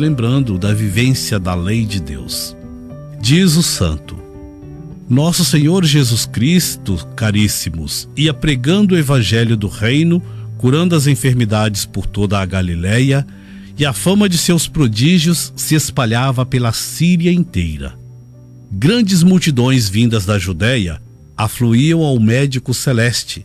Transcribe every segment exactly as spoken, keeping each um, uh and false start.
lembrando da vivência da lei de Deus. Diz o santo: Nosso Senhor Jesus Cristo, caríssimos, ia pregando o evangelho do reino, curando as enfermidades por toda a Galileia, e a fama de seus prodígios se espalhava pela Síria inteira. Grandes multidões vindas da Judéia afluíam ao médico celeste.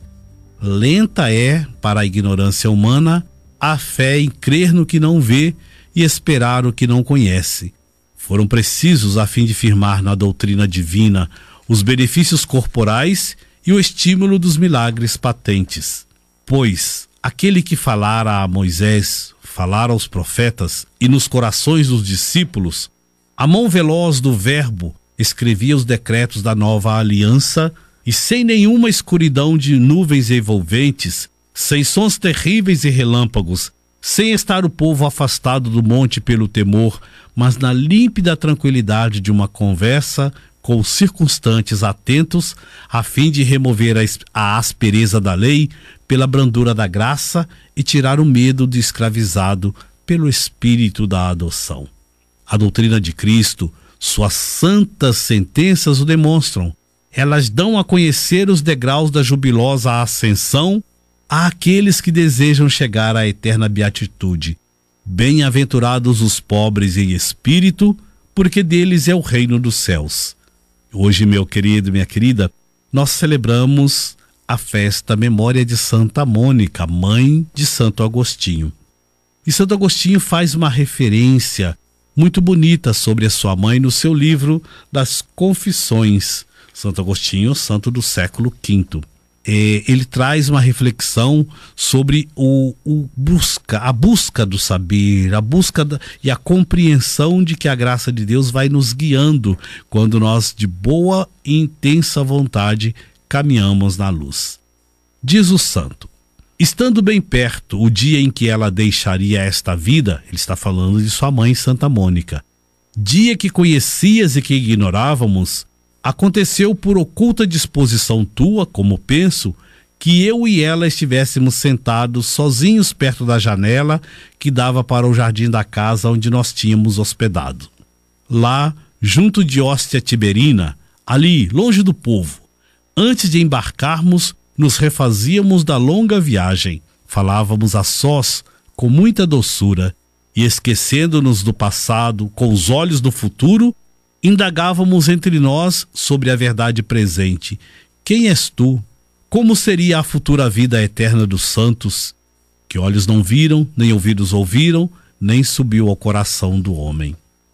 Lenta é, para a ignorância humana, a fé em crer no que não vê e esperar o que não conhece. Foram precisos a fim de firmar na doutrina divina os benefícios corporais e o estímulo dos milagres patentes. Pois aquele que falara a Moisés, falara aos profetas e nos corações dos discípulos, a mão veloz do verbo escrevia os decretos da nova aliança, e sem nenhuma escuridão de nuvens envolventes, sem sons terríveis e relâmpagos, sem estar o povo afastado do monte pelo temor, mas na límpida tranquilidade de uma conversa com os circunstantes atentos, a fim de remover a aspereza da lei pela brandura da graça e tirar o medo de escravizado pelo espírito da adoção. A doutrina de Cristo, suas santas sentenças o demonstram. Elas dão a conhecer os degraus da jubilosa ascensão àqueles que desejam chegar à eterna beatitude. Bem-aventurados os pobres em espírito, porque deles é o reino dos céus. Hoje, meu querido e minha querida, nós celebramos a festa à memória de Santa Mônica, mãe de Santo Agostinho. E Santo Agostinho faz uma referência muito bonita sobre a sua mãe no seu livro das Confissões. Santo Agostinho, santo do século quinto. É, ele traz uma reflexão sobre o, o busca, a busca do saber, a busca da, e a compreensão de que a graça de Deus vai nos guiando quando nós, de boa e intensa vontade, caminhamos na luz. Diz o santo: estando bem perto o dia em que ela deixaria esta vida, ele está falando de sua mãe Santa Mônica, dia que conhecias e que ignorávamos, aconteceu por oculta disposição tua, como penso, que eu e ela estivéssemos sentados sozinhos perto da janela que dava para o jardim da casa onde nós tínhamos hospedado. Lá, junto de Hóstia Tiberina, ali, longe do povo, antes de embarcarmos, nos refazíamos da longa viagem, falávamos a sós com muita doçura e, esquecendo-nos do passado, com os olhos do futuro, indagávamos entre nós sobre a verdade presente. Quem és tu? Como seria a futura vida eterna dos santos, que olhos não viram, nem ouvidos ouviram, nem subiu ao coração do homem?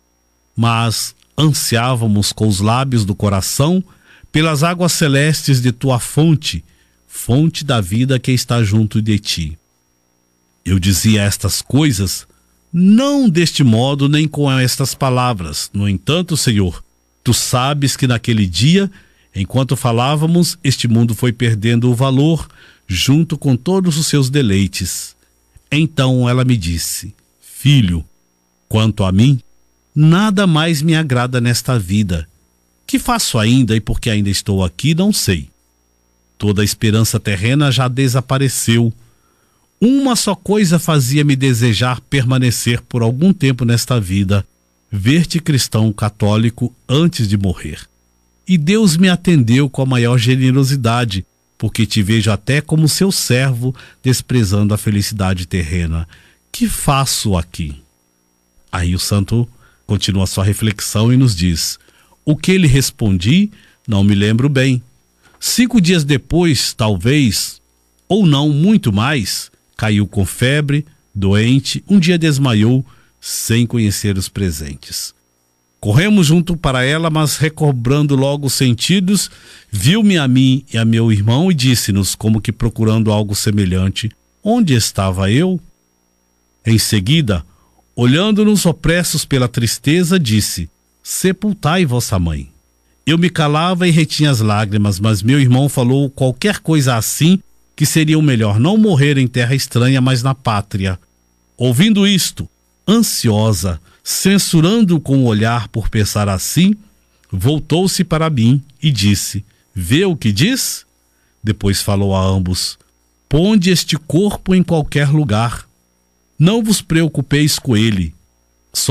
Mas ansiávamos com os lábios do coração pelas águas celestes de tua fonte, fonte da vida que está junto de ti. Eu dizia estas coisas não deste modo nem com estas palavras. No entanto, Senhor, tu sabes que naquele dia, enquanto falávamos, este mundo foi perdendo o valor, junto com todos os seus deleites. Então ela me disse: filho, quanto a mim, nada mais me agrada nesta vida. Que faço ainda e porque ainda estou aqui, não sei. Toda a esperança terrena já desapareceu. Uma só coisa fazia-me desejar permanecer por algum tempo nesta vida: ver-te cristão católico antes de morrer. E Deus me atendeu com a maior generosidade, porque te vejo até como seu servo, desprezando a felicidade terrena. Que faço aqui? Aí o santo continua sua reflexão e nos diz: o que lhe respondi, não me lembro bem. Cinco dias depois, talvez, ou não muito mais, caiu com febre, doente, um dia desmaiou, sem conhecer os presentes. Corremos junto para ela, mas recobrando logo os sentidos, viu-me a mim e a meu irmão e disse-nos, como que procurando algo semelhante: onde estava eu? Em seguida, olhando-nos opressos pela tristeza, disse: sepultai vossa mãe. Eu me calava e retinha as lágrimas, mas meu irmão falou qualquer coisa assim, que seria o melhor não morrer em terra estranha, mas na pátria. Ouvindo isto, ansiosa, censurando com o olhar por pensar assim, voltou-se para mim e disse: vê o que diz? Depois falou a ambos: ponde este corpo em qualquer lugar. Não vos preocupeis com ele,